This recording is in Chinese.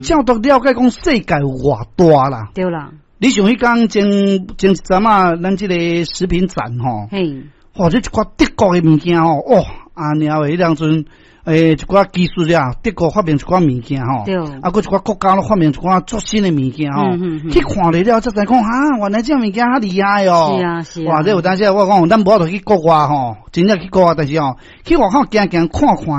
照都了解讲世界有偌大啦。 对啦。 你像迄讲前一阵啊，咱这个食品展吼， 嘿， 或者一寡德国的物件吼，哦，阿娘诶，迄当阵。一寡技术啊，德国发明一寡物件吼， 对， 啊，搁一寡国家都发明一寡最新的物件吼，去看了了，才知讲哈，原来这物件较厉害哦。 是啊，是啊。 哇，这有当时我讲，咱无法度去国外吼，真正去国外，但是吼，去外口行行看看。